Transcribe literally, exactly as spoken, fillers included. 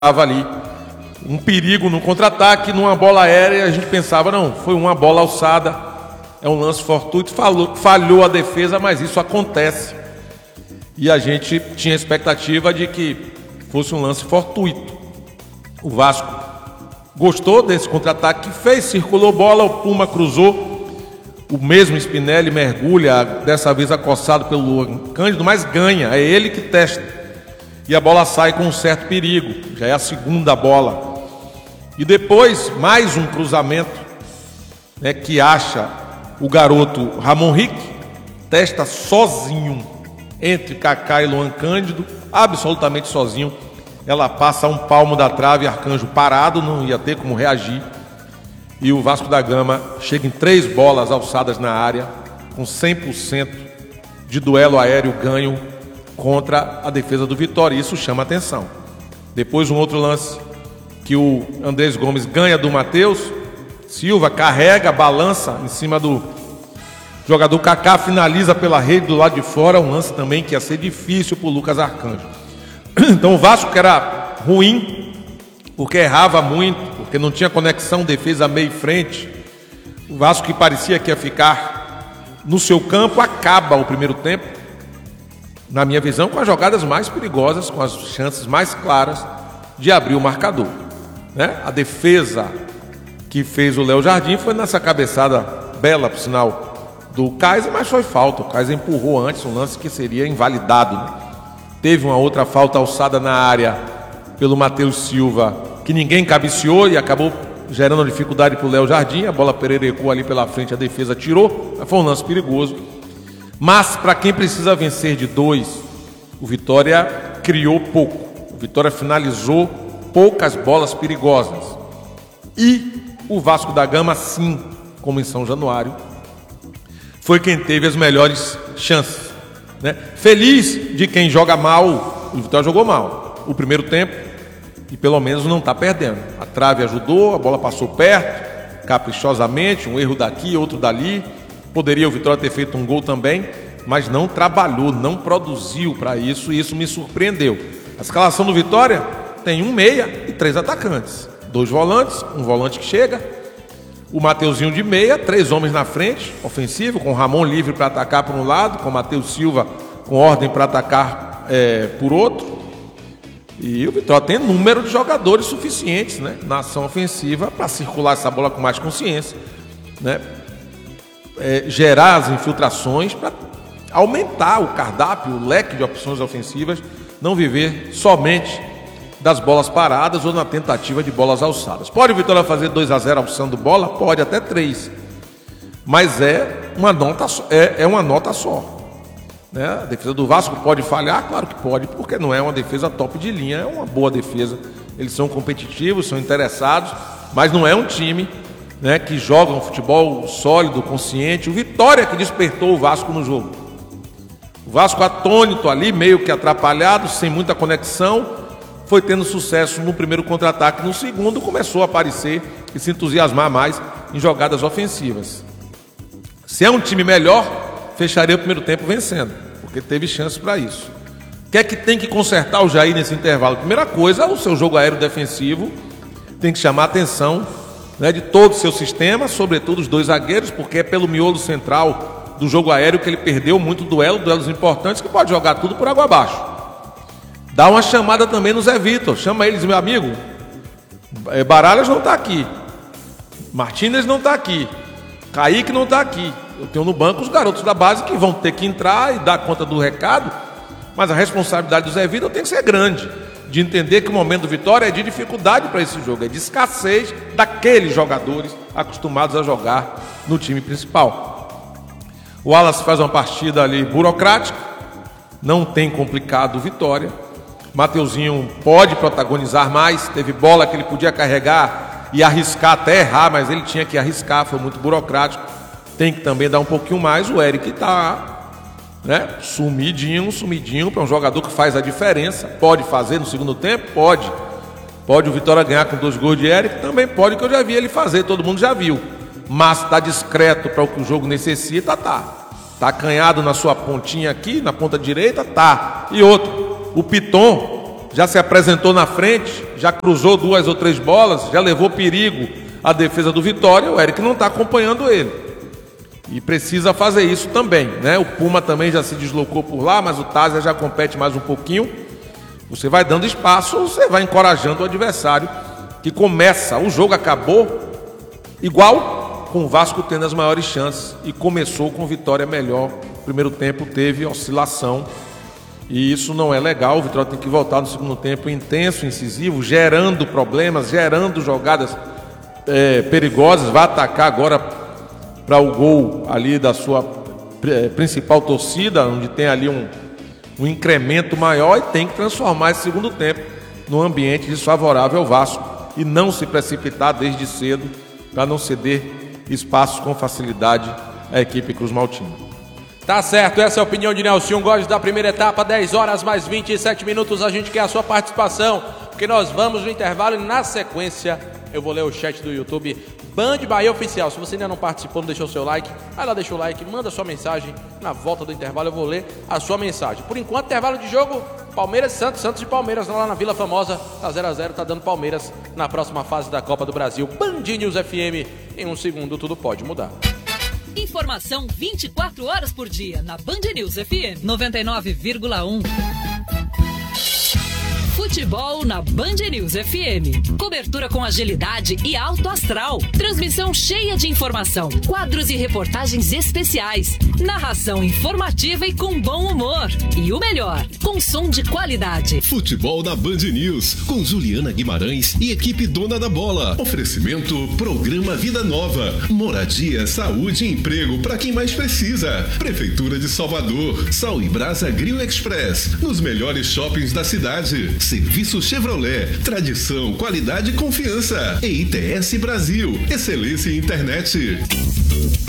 Estava ali um perigo no contra-ataque, numa bola aérea, a gente pensava, não, foi uma bola alçada, é um lance fortuito, falhou, falhou a defesa, mas isso acontece. E a gente tinha a expectativa de que fosse um lance fortuito. O Vasco gostou desse contra-ataque que fez, circulou bola, o Puma cruzou, o mesmo Spinelli mergulha, dessa vez acossado pelo Luan Cândido, mas ganha, é ele que testa. E a bola sai com um certo perigo, já é a segunda bola. E depois, mais um cruzamento, né, que acha o garoto Ramon Rick, testa sozinho entre Kaká e Luan Cândido, absolutamente sozinho. Ela passa a um palmo da trave, Arcanjo parado, não ia ter como reagir. E o Vasco da Gama chega em três bolas alçadas na área, com cem por cento de duelo aéreo ganho contra a defesa do Vitória. Isso chama atenção. Depois um outro lance que o Andrés Gomes ganha do Matheus Silva, carrega, balança em cima do jogador Kaká, finaliza pela rede do lado de fora, um lance também que ia ser difícil para o Lucas Arcanjo. Então o Vasco, que era ruim, porque errava muito, porque não tinha conexão defesa meio e frente, o Vasco que parecia que ia ficar no seu campo, acaba o primeiro tempo, na minha visão, com as jogadas mais perigosas, com as chances mais claras de abrir o marcador, né? A defesa que fez o Léo Jardim foi nessa cabeçada bela, por sinal, do Kaiser, mas foi falta. O Kaiser empurrou antes um lance que seria invalidado, né? Teve uma outra falta alçada na área pelo Matheus Silva, que ninguém cabeceou e acabou gerando dificuldade para o Léo Jardim. A bola pererecou ali pela frente, a defesa tirou, foi um lance perigoso. Mas para quem precisa vencer de dois, o Vitória criou pouco. O Vitória finalizou poucas bolas perigosas. E o Vasco da Gama, sim, como em São Januário, foi quem teve as melhores chances, né? Feliz de quem joga mal, o Vitória jogou mal o primeiro tempo e pelo menos não está perdendo. A trave ajudou, a bola passou perto, caprichosamente, um erro daqui, outro dali. Poderia o Vitória ter feito um gol também, mas não trabalhou, não produziu para isso, e isso me surpreendeu. A escalação do Vitória tem um meia e três atacantes. Dois volantes, um volante que chega, o Mateuzinho de meia, três homens na frente, ofensivo, com o Ramon livre para atacar por um lado, com o Matheus Silva com ordem para atacar é, por outro. E o Vitória tem número de jogadores suficientes, né, na ação ofensiva para circular essa bola com mais consciência, né? É, gerar as infiltrações para aumentar o cardápio, o leque de opções ofensivas, não viver somente das bolas paradas ou na tentativa de bolas alçadas. Pode o Vitória fazer dois a zero alçando bola? Pode, até três. Mas é uma nota, é, é uma nota só, né? A defesa do Vasco pode falhar? Claro que pode, porque não é uma defesa top de linha, é uma boa defesa. Eles são competitivos, são interessados, mas não é um time, né, que joga um futebol sólido, consciente. O Vitória que despertou o Vasco no jogo. O Vasco atônito ali, meio que atrapalhado, sem muita conexão, foi tendo sucesso no primeiro contra-ataque. No segundo começou a aparecer e se entusiasmar mais em jogadas ofensivas. Se é um time melhor, fecharia o primeiro tempo vencendo, porque teve chance para isso. O que é que tem que consertar o Jair nesse intervalo? Primeira coisa, o seu jogo aéreo defensivo tem que chamar a atenção, né, de todo o seu sistema, sobretudo os dois zagueiros, porque é pelo miolo central do jogo aéreo que ele perdeu muito duelo, duelos importantes, que pode jogar tudo por água abaixo. Dá uma chamada também no Zé Vitor, chama eles, meu amigo, Baralhas não está aqui, Martínez não está aqui, Kaique não está aqui. Eu tenho no banco os garotos da base que vão ter que entrar e dar conta do recado, mas a responsabilidade do Zé Vitor tem que ser grande, de entender que o momento do Vitória é de dificuldade para esse jogo, é de escassez daqueles jogadores acostumados a jogar no time principal. O Wallace faz uma partida ali burocrática, não tem complicado o Vitória. Mateuzinho pode protagonizar mais, teve bola que ele podia carregar e arriscar até errar, mas ele tinha que arriscar, foi muito burocrático. Tem que também dar um pouquinho mais. O Eric está, né, sumidinho, sumidinho para um jogador que faz a diferença. Pode fazer no segundo tempo? Pode. Pode o Vitória ganhar com dois gols de Eric? Também pode, que eu já vi ele fazer, todo mundo já viu. Mas está discreto para o que o jogo necessita, tá. Está acanhado na sua pontinha aqui, na ponta direita, tá. E outro, o Piton já se apresentou na frente, já cruzou duas ou três bolas, já levou perigo à defesa do Vitória. O Eric não está acompanhando ele. E precisa fazer isso também, né? O Puma também já se deslocou por lá, mas o Tásia já compete mais um pouquinho. Você vai dando espaço, você vai encorajando o adversário, que começa, o jogo acabou igual, com o Vasco tendo as maiores chances e começou com Vitória melhor. No primeiro tempo teve oscilação e isso não é legal. O Vitória tem que voltar no segundo tempo intenso, incisivo, gerando problemas, gerando jogadas é, perigosas. Vai atacar agora para o gol ali da sua é, principal torcida, onde tem ali um, um incremento maior, e tem que transformar esse segundo tempo num ambiente desfavorável ao Vasco e não se precipitar desde cedo para não ceder espaços com facilidade à equipe Cruz Maltina. Tá certo, essa é a opinião de Nelson Góes da primeira etapa, dez horas mais vinte e sete minutos. A gente quer a sua participação, porque nós vamos no intervalo e na sequência eu vou ler o chat do YouTube Band Bahia Oficial. Se você ainda não participou, não deixou o seu like, vai lá, deixa o like, manda a sua mensagem. Na volta do intervalo eu vou ler a sua mensagem. Por enquanto, intervalo de jogo, Palmeiras e Santos, Santos e Palmeiras lá na Vila Famosa, tá zero a zero, tá dando Palmeiras na próxima fase da Copa do Brasil. Band News F M, em um segundo tudo pode mudar. Informação vinte e quatro horas por dia na Band News F M noventa e nove vírgula um. Futebol na Band News F M. Cobertura com agilidade e alto astral. Transmissão cheia de informação. Quadros e reportagens especiais. Narração informativa e com bom humor. E o melhor, com som de qualidade. Futebol na Band News, com Juliana Guimarães e equipe dona da bola. Oferecimento Programa Vida Nova. Moradia, saúde e emprego para quem mais precisa. Prefeitura de Salvador. Sal e Brasa Grill Express. Nos melhores shoppings da cidade. Serviço Chevrolet, tradição, qualidade e confiança. E I T S Brasil, excelência em internet.